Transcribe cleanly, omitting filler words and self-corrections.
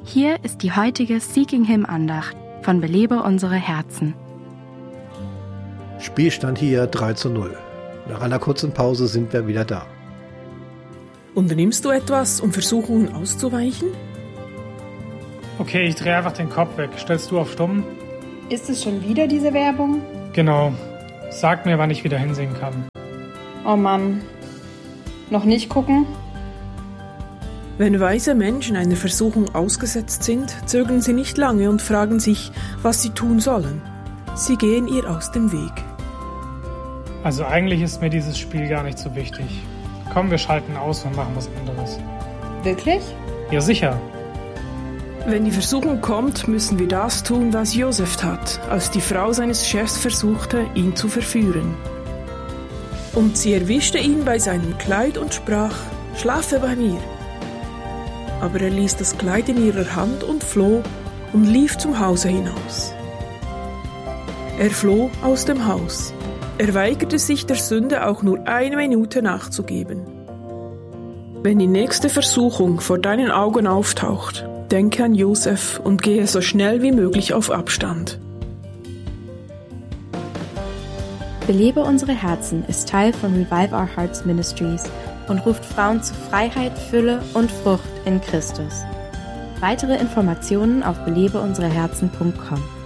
Hier ist die heutige Seeking Him Andacht von Belebe unsere Herzen. Spielstand hier 3:0. Nach einer kurzen Pause sind wir wieder da. Unternimmst du etwas, um Versuchungen auszuweichen? Okay, ich drehe einfach den Kopf weg. Stellst du auf Stumm? Ist es schon wieder diese Werbung? Genau. Sag mir, wann ich wieder hinsehen kann. Oh Mann. Noch nicht gucken? Wenn weise Menschen einer Versuchung ausgesetzt sind, zögern sie nicht lange und fragen sich, was sie tun sollen. Sie gehen ihr aus dem Weg. Also eigentlich ist mir dieses Spiel gar nicht so wichtig. Komm, wir schalten aus und machen was anderes. Wirklich? Ja, sicher. Wenn die Versuchung kommt, müssen wir das tun, was Josef tat, als die Frau seines Chefs versuchte, ihn zu verführen. Und sie erwischte ihn bei seinem Kleid und sprach, »Schlafe bei mir.« Aber er ließ das Kleid in ihrer Hand und floh und lief zum Hause hinaus. Er floh aus dem Haus. Er weigerte sich der Sünde auch nur eine Minute nachzugeben. Wenn die nächste Versuchung vor deinen Augen auftaucht, denke an Josef und gehe so schnell wie möglich auf Abstand. Belebe unsere Herzen ist Teil von Revive Our Hearts Ministries und ruft Frauen zu Freiheit, Fülle und Frucht in Christus. Weitere Informationen auf belebeunsereherzen.com.